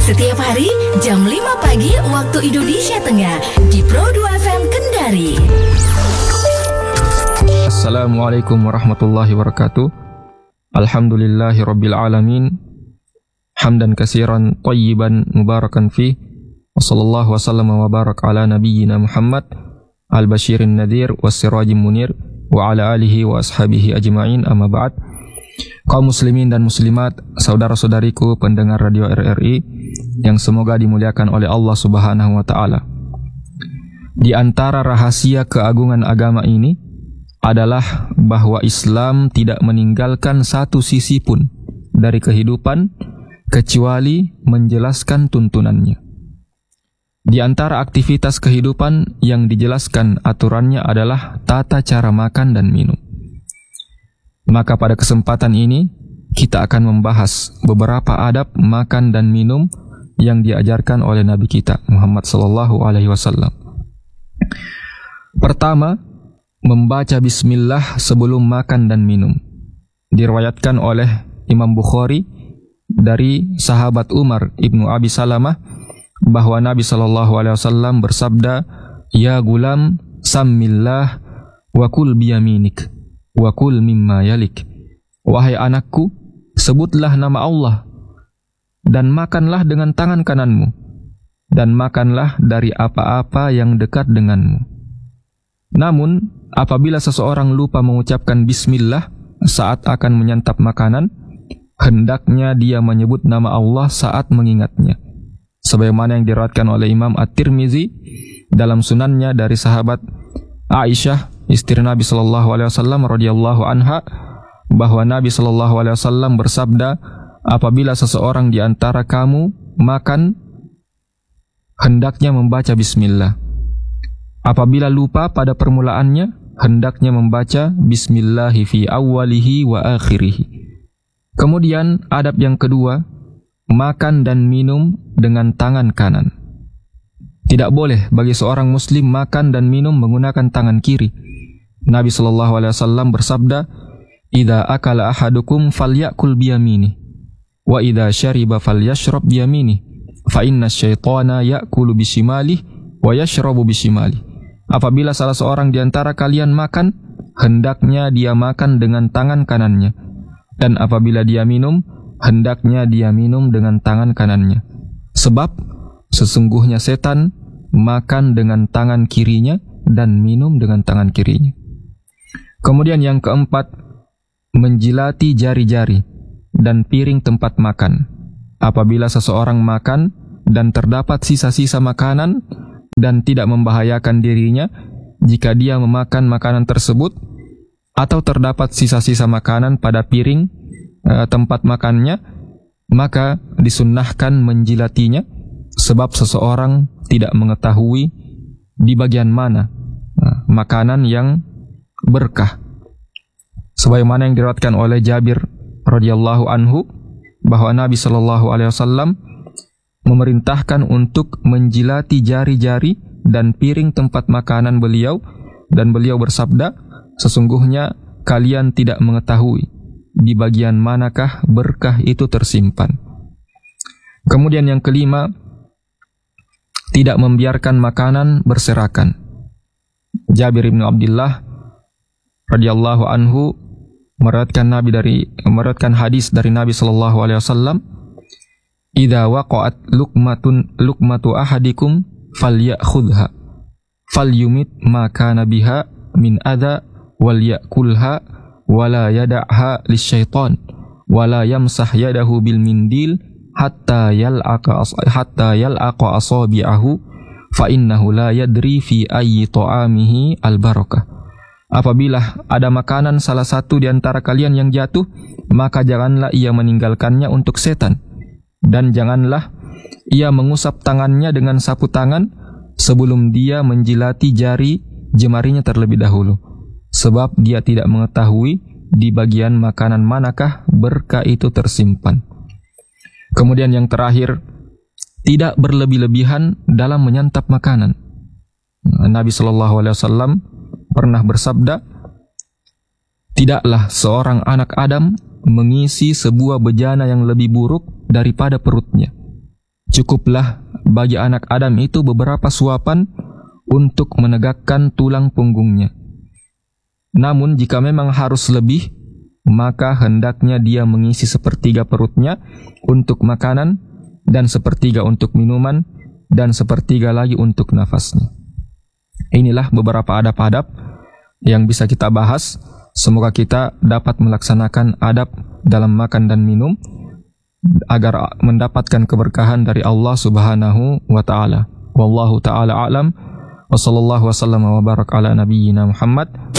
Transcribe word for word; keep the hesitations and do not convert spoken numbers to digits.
Setiap hari jam lima pagi waktu Indonesia Tengah di Pro dua F M Kendari. Assalamualaikum warahmatullahi wabarakatuh. Alhamdulillahi rabbil alamin. Hamdan katsiran thayyiban mubarakan fi. Wa sallallahu wa sallama wa barak ala nabiyyina Muhammad al-basyirin nadhir was sirajim munir wa ala alihi wa ashabihi ajma'in, amma ba'd. Kaum muslimin dan muslimat, saudara-saudariku pendengar radio R R I yang semoga dimuliakan oleh Allah Subhanahu wa taala. Di antara rahasia keagungan agama ini adalah bahwa Islam tidak meninggalkan satu sisi pun dari kehidupan kecuali menjelaskan tuntunannya. Di antara aktivitas kehidupan yang dijelaskan aturannya adalah tata cara makan dan minum. Maka pada kesempatan ini kita akan membahas beberapa adab makan dan minum yang diajarkan oleh Nabi kita Muhammad sallallahu alaihi wasallam. Pertama, membaca bismillah sebelum makan dan minum. Diriwayatkan oleh Imam Bukhari dari sahabat Umar ibnu Abi Salamah bahwa Nabi sallallahu alaihi wasallam bersabda, "Ya gulam, sammillah wa kul biyaminik wa kul mimma yalik." Wahai anakku, sebutlah nama Allah dan makanlah dengan tangan kananmu dan makanlah dari apa-apa yang dekat denganmu. Namun, apabila seseorang lupa mengucapkan bismillah saat akan menyantap makanan, hendaknya dia menyebut nama Allah saat mengingatnya. Sebagaimana yang diriwayatkan oleh Imam At-Tirmizi dalam sunannya dari sahabat Aisyah istri Nabi sallallahu alaihi wasallam radhiyallahu anha bahwa Nabi sallallahu alaihi wasallam bersabda, apabila seseorang di antara kamu makan, hendaknya membaca bismillah. Apabila lupa pada permulaannya, hendaknya membaca bismillahi fi awwalihi wa akhirihi. Kemudian adab yang kedua, makan dan minum dengan tangan kanan. Tidak boleh bagi seorang muslim makan dan minum menggunakan tangan kiri. Nabi sallallahu alaihi wasallam bersabda, "Idza akala ahadukum falyakul biyamini wa idza syariba falyashrab biyamini fa inna syaitana ya'kulu bishimalihi wa yashrabu bishimalihi." Apabila salah seorang di antara kalian makan, hendaknya dia makan dengan tangan kanannya, dan apabila dia minum, hendaknya dia minum dengan tangan kanannya. Sebab sesungguhnya setan makan dengan tangan kirinya dan minum dengan tangan kirinya. Kemudian yang keempat, menjilati jari-jari dan piring tempat makan. Apabila seseorang makan dan terdapat sisa-sisa makanan dan tidak membahayakan dirinya jika dia memakan makanan tersebut, atau terdapat sisa-sisa makanan pada piring e, tempat makannya, maka disunnahkan menjilatinya, sebab seseorang tidak mengetahui di bagian mana e, makanan yang berkah. Sebagaimana yang diriwayatkan oleh Jabir radhiyallahu anhu bahwa Nabi sallallahu alaihi wasallam memerintahkan untuk menjilati jari-jari dan piring tempat makanan beliau, dan beliau bersabda, sesungguhnya kalian tidak mengetahui di bagian manakah berkah itu tersimpan. Kemudian yang kelima, tidak membiarkan makanan berserakan. Jabir bin Abdullah radhiyallahu anhu meriwayatkan Nabi dari meriwayatkan hadis dari Nabi sallallahu alaihi wasallam, "Idza waqa'at luqmatun luqmatu ahadikum falyakhudha falyumit ma kana biha min adza wal yakulha wala yada'ha lisyaitan wala yamsah yadahu bil mindil hatta yal'aqa hatta yal'aqa asabi'ahu fa innahu la yadri fi ayyi ta'amihi al barakah." Apabila ada makanan salah satu di antara kalian yang jatuh, maka janganlah ia meninggalkannya untuk setan, dan janganlah ia mengusap tangannya dengan sapu tangan sebelum dia menjilati jari jemarinya terlebih dahulu, sebab dia tidak mengetahui di bagian makanan manakah berkah itu tersimpan. Kemudian yang terakhir, tidak berlebih-lebihan dalam menyantap makanan. Nabi sallallahu alaihi wasallam pernah bersabda, tidaklah seorang anak Adam mengisi sebuah bejana yang lebih buruk daripada perutnya. cukuplah bagi anak Adam itu beberapa suapan untuk menegakkan tulang punggungnya. Namun jika memang harus lebih, maka hendaknya dia mengisi sepertiga perutnya untuk makanan, dan sepertiga untuk minuman, dan sepertiga lagi untuk nafasnya. Inilah beberapa adab-adab yang bisa kita bahas. Semoga kita dapat melaksanakan adab dalam makan dan minum agar mendapatkan keberkahan dari Allah Subhanahu wa taala. Wallahu taala a'lam. Wa sallallahu wasallam wa barak ala nabiyyina Muhammad